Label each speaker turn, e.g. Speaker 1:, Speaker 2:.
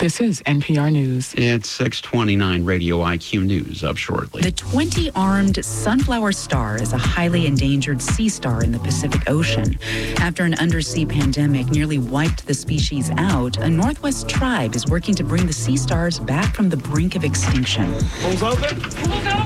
Speaker 1: This is NPR News.
Speaker 2: It's 6:29 Radio IQ News up shortly.
Speaker 3: The 20-armed sunflower star is a highly endangered sea star in the Pacific Ocean. After an undersea pandemic nearly wiped the species out, a Northwest tribe is working to bring the sea stars back from the brink of extinction.
Speaker 4: Pulls open.